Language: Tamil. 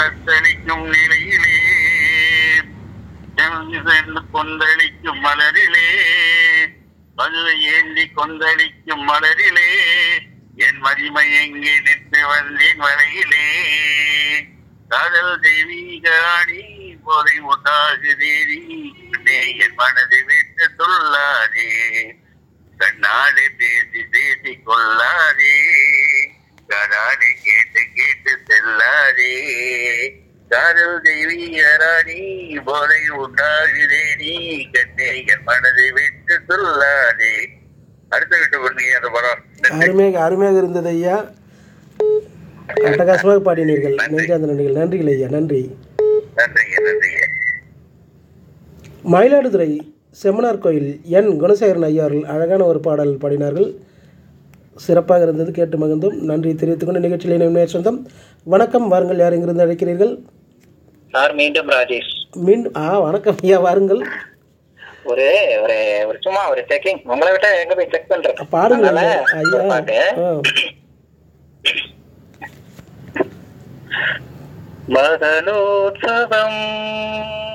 பழத்தளிக்கும் நிலையிலே சென்று கொந்தளிக்கும் மலரிலே மதுவை ஏந்தி கொந்தளிக்கும் மலரிலே என் மதிமை எங்கே நின்று வந்தேன் வரையிலே காதல் தெய்வீகாணி போதை உண்டாகுதேரி என் மனதை விட்டு சொல்லாதே கண்ணாலே பேசி பேசி கொள்ளாதே கராடி கேட்டு கேட்டு செல்லாதே காதல் தெய்வீகராணி போதை உண்டாகுதேரி கண்ணே என் மனதை விட்டு சொல்லாதே. அடுத்த விட்டு பண்ணி அந்த படம் அருமையாக இருந்தது ஐயா. அட்டகாசமாக பாடினீர்கள். நெஞ்சார்ந்த நன்றிகள். நன்றிகள் ஐயா. நன்றி. மயிலாடுதுறை செம்மனார் கோயில் என் குணசேகரன் ஐயா அவர்கள் அழகான ஒரு பாடல் பாடினார்கள். சிறப்பாக இருந்தது. கேட்டு மகிழ்ந்தோம். நன்றி தெரிவித்துக்கொண்டு நிகழ்ச்சியில் இணைய சொந்தம். வணக்கம். வாருங்கள். யார் எங்கிருந்து அழைக்கிறீர்கள்? மீண்டும் ராஜேஷ். வணக்கம் ஐயா. வாருங்கள். ஒரு ஒரு சும்மா ஒரு செக்கிங் உங்களை விட்ட எங்க போய் செக் பண்றேன். பாருங்க ஐயா. மதனோத்சவம்